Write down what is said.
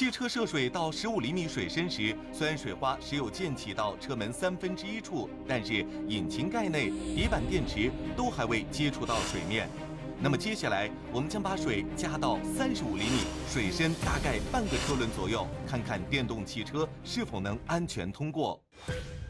汽车涉水到15厘米水深时，虽然水花时有溅起到车门1/3处，但是引擎盖内、底板、电池都还未接触到水面。那么接下来，我们将把水加到35厘米，水深大概半个车轮左右，看看电动汽车是否能安全通过。